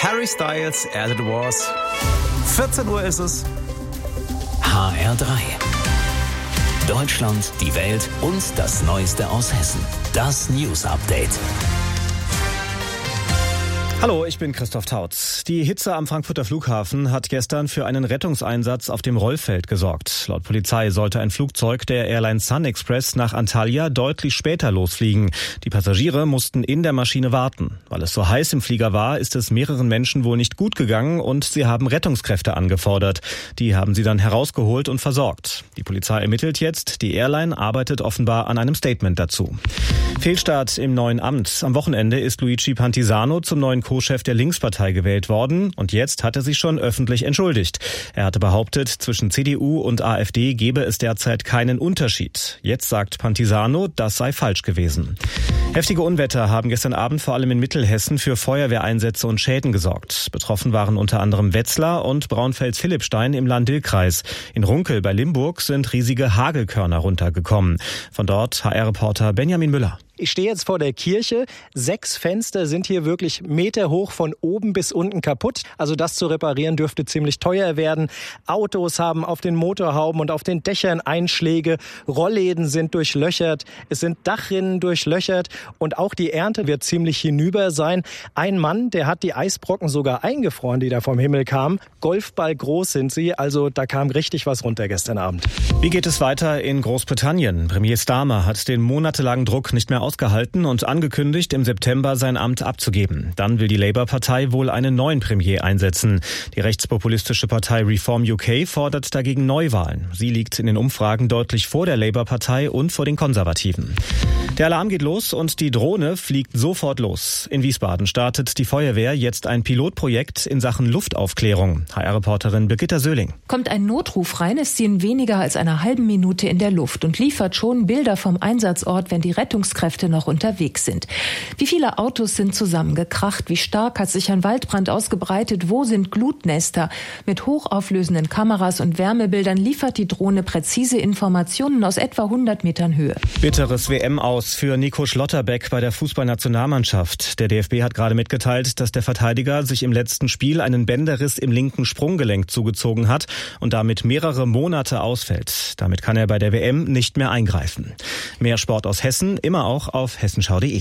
Harry Styles, As It Was. 14 Uhr ist es. HR3. Deutschland, die Welt und das Neueste aus Hessen. Das News Update. Hallo, ich bin Christoph Tautz. Die Hitze am Frankfurter Flughafen hat gestern für einen Rettungseinsatz auf dem Rollfeld gesorgt. Laut Polizei sollte ein Flugzeug der Airline Sun Express nach Antalya deutlich später losfliegen. Die Passagiere mussten in der Maschine warten. Weil es so heiß im Flieger war, ist es mehreren Menschen wohl nicht gut gegangen und sie haben Rettungskräfte angefordert. Die haben sie dann herausgeholt und versorgt. Die Polizei ermittelt jetzt. Die Airline arbeitet offenbar an einem Statement dazu. Fehlstart im neuen Amt. Am Wochenende ist Luigi Pantisano zum neuen Co-Chef der Linkspartei gewählt worden und jetzt hat er sich schon öffentlich entschuldigt. Er hatte behauptet, zwischen CDU und AfD gebe es derzeit keinen Unterschied. Jetzt sagt Pantisano, das sei falsch gewesen. Heftige Unwetter haben gestern Abend vor allem in Mittelhessen für Feuerwehreinsätze und Schäden gesorgt. Betroffen waren unter anderem Wetzlar und Braunfels-Philippstein im Lahn-Dill-Kreis. In Runkel bei Limburg sind riesige Hagelkörner runtergekommen. Von dort HR-Reporter Benjamin Müller. Ich stehe jetzt vor der Kirche. 6 Fenster sind hier wirklich meterhoch von oben bis unten kaputt. Also das zu reparieren dürfte ziemlich teuer werden. Autos haben auf den Motorhauben und auf den Dächern Einschläge. Rollläden sind durchlöchert. Es sind Dachrinnen durchlöchert. Und auch die Ernte wird ziemlich hinüber sein. Ein Mann, der hat die Eisbrocken sogar eingefroren, die da vom Himmel kamen. Golfball groß sind sie. Also da kam richtig was runter gestern Abend. Wie geht es weiter in Großbritannien? Premier Starmer hat den monatelangen Druck nicht mehr ausgehalten und angekündigt, im September sein Amt abzugeben. Dann will die Labour-Partei wohl einen neuen Premier einsetzen. Die rechtspopulistische Partei Reform UK fordert dagegen Neuwahlen. Sie liegt in den Umfragen deutlich vor der Labour-Partei und vor den Konservativen. Der Alarm geht los und die Drohne fliegt sofort los. In Wiesbaden startet die Feuerwehr jetzt ein Pilotprojekt in Sachen Luftaufklärung. HR-Reporterin Birgitta Söhling. Kommt ein Notruf rein, ist sie in weniger als einer halben Minute in der Luft und liefert schon Bilder vom Einsatzort, wenn die Rettungskräfte noch unterwegs sind. Wie viele Autos sind zusammengekracht? Wie stark hat sich ein Waldbrand ausgebreitet? Wo sind Glutnester? Mit hochauflösenden Kameras und Wärmebildern liefert die Drohne präzise Informationen aus etwa 100 Metern Höhe. Bitteres WM-Aus für Nico Schlotterbeck bei der Fußballnationalmannschaft. Der DFB hat gerade mitgeteilt, dass der Verteidiger sich im letzten Spiel einen Bänderriss im linken Sprunggelenk zugezogen hat und damit mehrere Monate ausfällt. Damit kann er bei der WM nicht mehr eingreifen. Mehr Sport aus Hessen, immer auch auf hessenschau.de.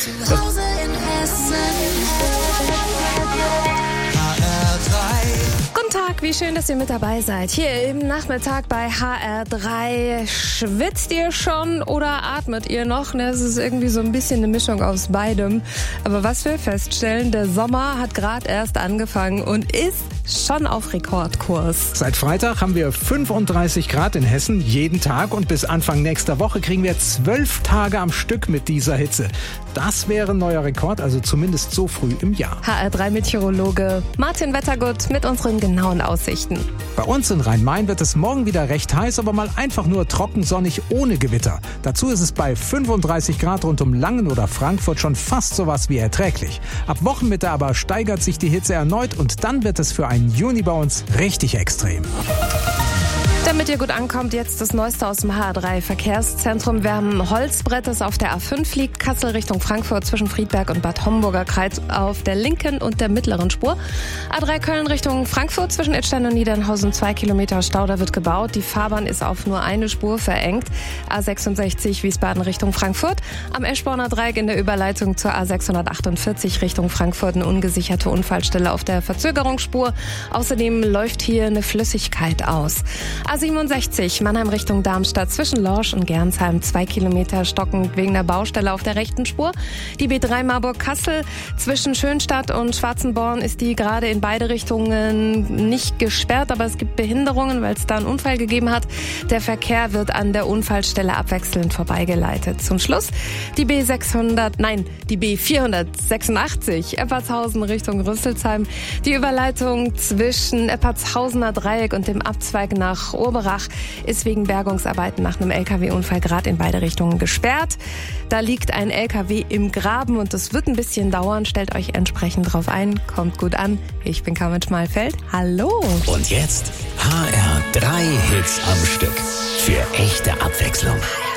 Guten Tag, wie schön, dass ihr mit dabei seid. Hier im Nachmittag bei HR3. Schwitzt ihr schon oder atmet ihr noch? Es ist irgendwie so ein bisschen eine Mischung aus beidem. Aber was wir feststellen, der Sommer hat gerade erst angefangen und ist schon auf Rekordkurs. Seit Freitag haben wir 35 Grad in Hessen jeden Tag und bis Anfang nächster Woche kriegen wir 12 Tage am Stück mit dieser Hitze. Das wäre ein neuer Rekord, also zumindest so früh im Jahr. HR3-Meteorologe Martin Wettergut mit unseren genauen Aussichten. Bei uns in Rhein-Main wird es morgen wieder recht heiß, aber mal einfach nur trocken sonnig ohne Gewitter. Dazu ist es bei 35 Grad rund um Langen oder Frankfurt schon fast sowas wie erträglich. Ab Wochenmitte aber steigert sich die Hitze erneut und dann wird es für einen Juni bei uns richtig extrem. Damit ihr gut ankommt, jetzt das Neueste aus dem HR3 Verkehrszentrum. Wir haben ein Holzbrett, das auf der A5 liegt, Kassel Richtung Frankfurt zwischen Friedberg und Bad Homburger Kreuz auf der linken und der mittleren Spur. A3 Köln Richtung Frankfurt zwischen Idstein und Niedernhausen 2 Kilometer Stau, da wird gebaut. Die Fahrbahn ist auf nur eine Spur verengt. A66 Wiesbaden Richtung Frankfurt. Am Eschborner Dreieck in der Überleitung zur A648 Richtung Frankfurt eine ungesicherte Unfallstelle auf der Verzögerungsspur. Außerdem läuft hier eine Flüssigkeit aus. A67 Mannheim Richtung Darmstadt zwischen Lorsch und Gernsheim 2 Kilometer stockend wegen der Baustelle auf der rechten Spur. Die B3 Marburg-Kassel zwischen Schönstadt und Schwarzenborn ist die gerade in beide Richtungen nicht gesperrt, aber es gibt Behinderungen, weil es da einen Unfall gegeben hat. Der Verkehr wird an der Unfallstelle abwechselnd vorbeigeleitet. Zum Schluss die B486 Eppertshausen Richtung Rüsselsheim. Die Überleitung zwischen Eppertshausener Dreieck und dem Abzweig nach Urberach ist wegen Bergungsarbeiten nach einem LKW-Unfall gerade in beide Richtungen gesperrt. Da liegt ein LKW im Graben und das wird ein bisschen dauern. Stellt euch entsprechend drauf ein. Kommt gut an. Ich bin Carmen Schmalfeld. Hallo. Und jetzt HR3 Hits am Stück. Für echte Abwechslung.